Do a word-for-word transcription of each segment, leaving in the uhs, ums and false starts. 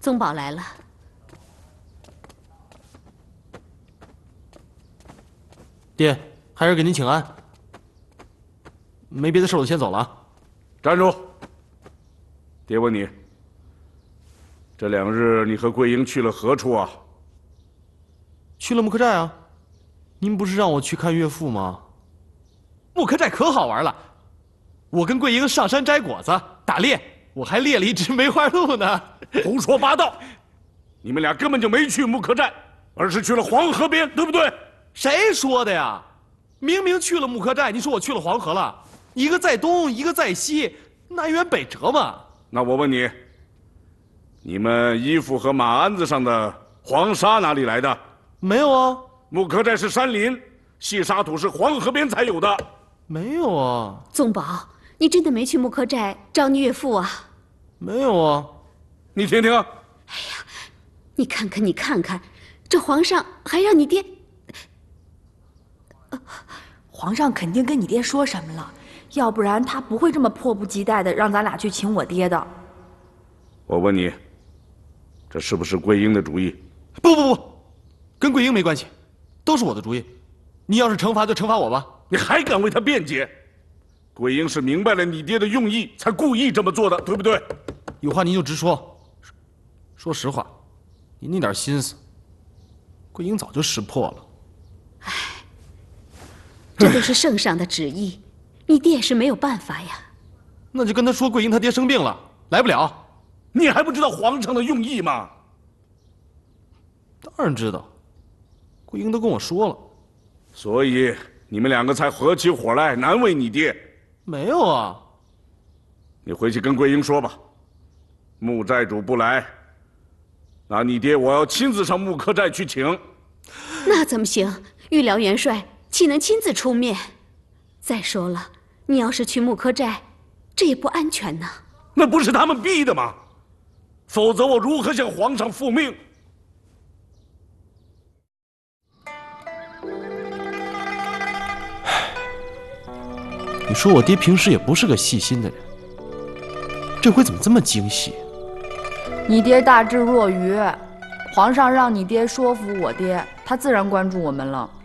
宗保来了。 爹，孩儿给您请安。没别的事，我先走了啊。 站住！爹问你，这两日你和桂英去了何处啊？ 去了木刻寨啊。您不是让我去看岳父吗？木刻寨可好玩了，我跟桂英上山摘果子、打猎，我还猎了一只梅花鹿呢。 胡说八道！你们俩根本就没去木刻寨，而是去了黄河边，对不对？ 谁说的呀？明明去了木刻寨，你说我去了黄河了？一个在东，一个在西，南辕北辙嘛。 那我问你，你们衣服和马鞍子上的黄沙哪里来的？ 没有啊。 木刻寨是山林，细沙土是黄河边才有的。 没有啊。 宗保，你真的没去木刻寨找你岳父啊？ 没有啊。 你听听。哎呀，你看看，你看看，这皇上还让你爹…… 呃，皇上肯定跟你爹说什么了，要不然他不会这么迫不及待的让咱俩去请我爹的。 我问你，这是不是桂英的主意？ 不不不，跟桂英没关系。都是我的主意，你要是惩罚就惩罚我吧。 你还敢为他辩解？桂英是明白了你爹的用意，才故意这么做的，对不对？ 有话您就直说。说实话，您那点心思，桂英早就识破了。 唉，这都是圣上的旨意，你爹也是没有办法呀。 那就跟他说，桂英他爹生病了，来不了。 你还不知道皇上的用意吗？ 当然知道。桂英都跟我说了， 所以你们两个才合起伙来难为你爹。 没有啊， 你回去跟桂英说吧，木寨主不来，那你爹我要亲自上木刻寨去请。 那怎么行？御辽元帅岂能亲自出面？再说了，你要是去木刻寨，这也不安全呢。 那不是他们逼的吗？否则我如何向皇上复命？ 你说我爹平时也不是个细心的人，这回怎么这么惊喜？ 你爹大智若愚，皇上让你爹说服我爹，他自然关注我们了。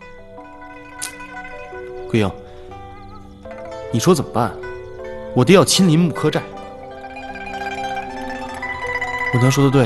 桂英，你说怎么办？我爹要亲临木刻寨。文团说的对，